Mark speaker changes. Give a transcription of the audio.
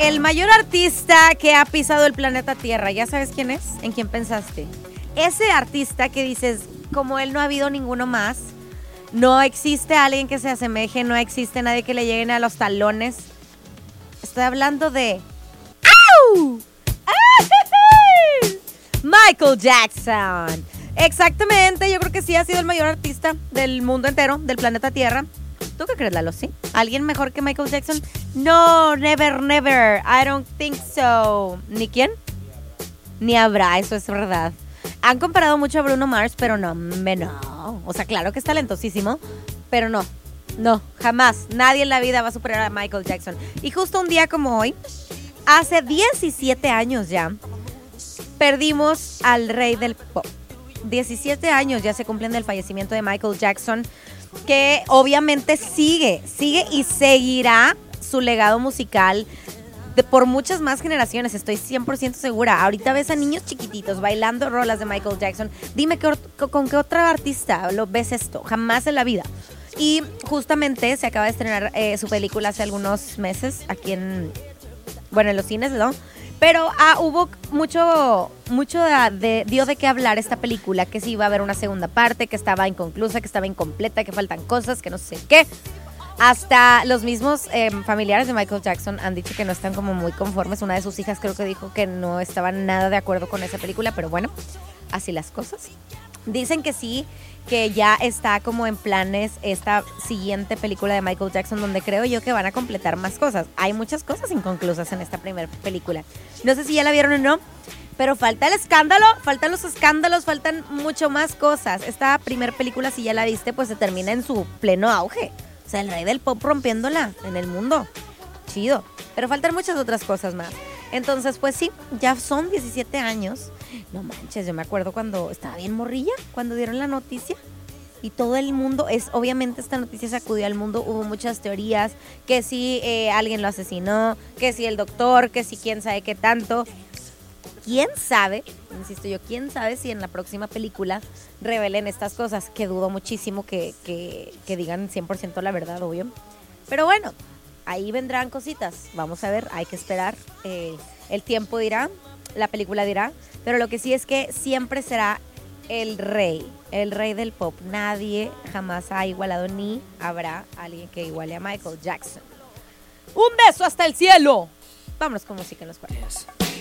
Speaker 1: el mayor artista que ha pisado el planeta Tierra, ¿ya sabes quién es? ¿En quién pensaste? Ese artista que dices, como él no ha habido ninguno más, no existe alguien que se asemeje, no existe nadie que le lleguen a los talones. Estoy hablando de... ¡Au! Michael Jackson. Exactamente, yo creo que sí ha sido el mayor artista del mundo entero, del planeta Tierra. ¿Tú qué crees, Lalo? ¿Sí? ¿Alguien mejor que Michael Jackson? No, never, never. I don't think so. ¿Ni quién? Ni habrá, eso es verdad. Han comparado mucho a Bruno Mars, pero no. O sea, claro que es talentosísimo, pero no, jamás. Nadie en la vida va a superar a Michael Jackson. Y justo un día como hoy, hace 17 años ya, perdimos al rey del pop. 17 años ya se cumplen del fallecimiento de Michael Jackson, que obviamente sigue y seguirá su legado musical por muchas más generaciones, estoy 100% segura. Ahorita ves a niños chiquititos bailando rolas de Michael Jackson. Dime, ¿con qué otro artista lo ves esto? Jamás en la vida. Y justamente se acaba de estrenar su película hace algunos meses aquí en los cines, ¿no? Pero hubo mucho dio de qué hablar esta película, que si iba a haber una segunda parte, que estaba inconclusa, que estaba incompleta, que faltan cosas, que no sé qué. Hasta los mismos familiares de Michael Jackson han dicho que no están como muy conformes. Una de sus hijas creo que dijo que no estaba nada de acuerdo con esa película, pero bueno, así las cosas. Dicen que sí, que ya está como en planes esta siguiente película de Michael Jackson, donde creo yo que van a completar más cosas. Hay muchas cosas inconclusas en esta primera película. No sé si ya la vieron o no, pero falta el escándalo, faltan los escándalos, faltan mucho más cosas. Esta primera película, si ya la viste, pues se termina en su pleno auge. O sea, el rey del pop rompiéndola en el mundo. Chido. Pero faltan muchas otras cosas más. Entonces, pues sí, ya son 17 años. No manches, yo me acuerdo cuando estaba bien morrilla, cuando dieron la noticia. Y todo el mundo, obviamente esta noticia sacudió al mundo. Hubo muchas teorías, que si alguien lo asesinó, que si el doctor, que si quién sabe qué tanto. ¿Quién sabe? Insisto yo, ¿quién sabe si en la próxima película revelen estas cosas? Que dudo muchísimo que digan 100% la verdad, obvio. Pero bueno, ahí vendrán cositas. Vamos a ver, hay que esperar. El tiempo dirá, la película dirá. Pero lo que sí es que siempre será el rey del pop. Nadie jamás ha igualado ni habrá alguien que iguale a Michael Jackson. ¡Un beso hasta el cielo! Vámonos con música en los cuartos.